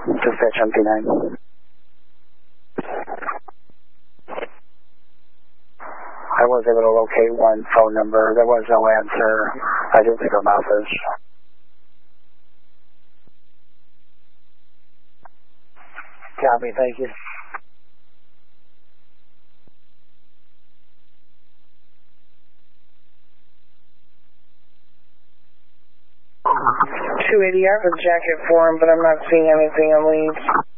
Dispatch MP9. I was able to locate one phone number. There was no answer. I didn't think about this. Copy, thank you. .280, I have a jacket for him, but I'm not seeing anything on leads.